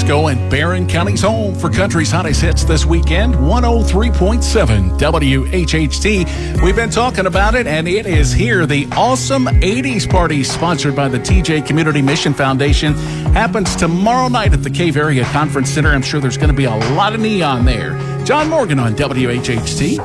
Pasco and Barron County's home for country's hottest hits this weekend, 103.7 WHHT. We've been talking about it, and it is here. The Awesome 80s Party, sponsored by the TJ Community Mission Foundation, happens tomorrow night at the Cave Area Conference Center. I'm sure there's going to be a lot of neon there. John Morgan on WHHT.